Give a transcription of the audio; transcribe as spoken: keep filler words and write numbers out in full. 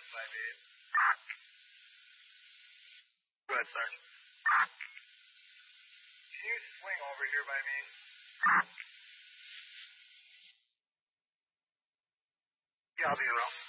five eight. Go ahead, Sergeant. Can you swing over here by me? Yeah, I'll be around.